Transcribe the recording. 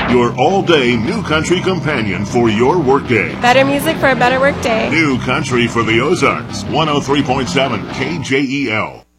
your all-day New Country companion for your workday. Better music for a better workday. New Country for the Ozarks, 103.7 KJEL.